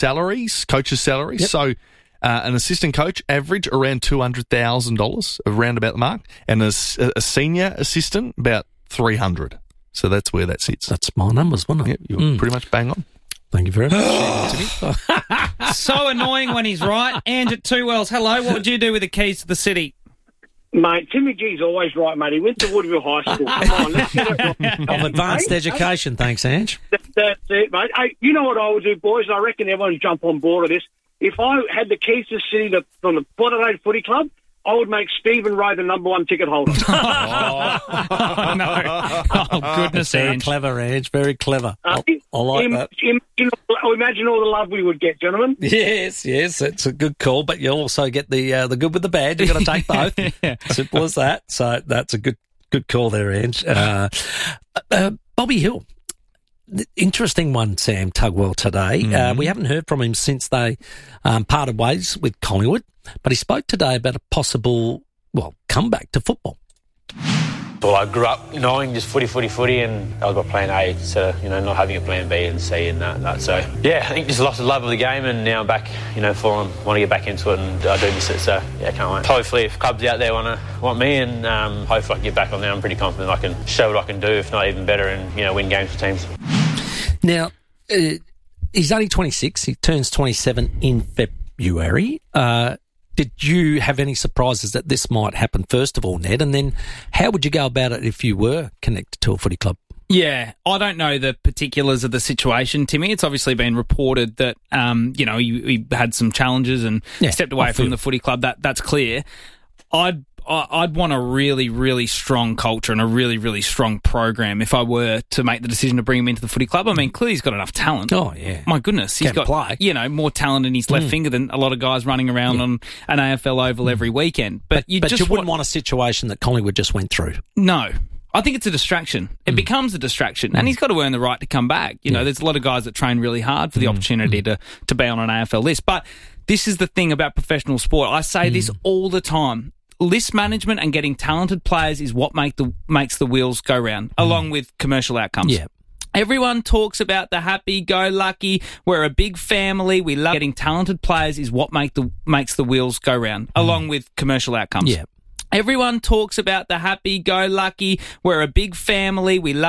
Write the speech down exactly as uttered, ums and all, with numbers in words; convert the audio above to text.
salaries, coaches' salaries. Yep. So uh, an assistant coach average around two hundred thousand dollars, around about the mark, and a, a senior assistant about three hundred. So that's where that sits. That's my numbers, wasn't it? Yep, you're mm. pretty much bang on. Thank you very much. So annoying when he's right. Ange at Two Wells, hello. What would you do with the keys to the city? Mate, Timmy G's always right, mate. He went to Woodville High School. Come on, let's get it right. Of advanced hey, education, hey, thanks, Ange. That, that's it, mate. Hey, you know what I would do, boys? I reckon everyone would jump on board of this. If I had the keys to the city to, from the Port Adelaide Footy Club, I would make Stephen Ray the number one ticket holder. oh, oh, no. Oh, goodness, Very Ange. clever, Ange. Very clever. Uh, I, I like im- that. Imagine, imagine all the love we would get, gentlemen. Yes, yes, it's a good call, but you'll also get the uh, the good with the bad. You've got to take both. yeah. Simple as that. So that's a good good call there, Ange. Uh, uh, Bobby Hill. Interesting one, Sam Tugwell, today. Mm-hmm. Uh, we haven't heard from him since they um, parted ways with Collingwood, but he spoke today about a possible, well, comeback to football. Well, I grew up knowing just footy, footy, footy, and I got plan A, so, you know, not having a plan B and C and that. that. So, yeah, I think just lost the love of the game, and now I'm back, you know, full on, want to get back into it, and I do miss it, so, yeah, can't wait. Hopefully, if clubs out there want to want me, and um, hopefully I can get back on there, I'm pretty confident I can show what I can do, if not even better, and, you know, win games for teams. Now, uh, he's only twenty-six, he turns twenty-seven in February. Uh, Did you have any surprises that this might happen, first of all, Ned? And then how would you go about it if you were connected to a footy club? Yeah, I don't know the particulars of the situation, Timmy. It's obviously been reported that, um, you know, he, he had some challenges and yeah, stepped away from the footy club. That That's clear. I'd I'd want a really, really strong culture and a really, really strong program if I were to make the decision to bring him into the footy club. I mean, clearly he's got enough talent. Oh, yeah. My goodness. He's Can got, play. you know, more talent in his left mm. finger than a lot of guys running around yeah. on an A F L oval mm. every weekend. But, but you but just you wouldn't wa- want a situation that Collingwood just went through. No. I think it's a distraction. It mm. becomes a distraction. Mm. And he's got to earn the right to come back. You yeah. know, there's a lot of guys that train really hard for the mm. opportunity mm. to, to be on an A F L list. But this is the thing about professional sport. I say mm. this all the time. List management and getting talented players is what make the makes the wheels go round, mm. along with commercial outcomes. Yeah. Everyone talks about the happy-go-lucky. We're a big family. We love getting talented players is what make the makes the wheels go round, mm. along with commercial outcomes. Yeah. Everyone talks about the happy-go-lucky. We're a big family. We love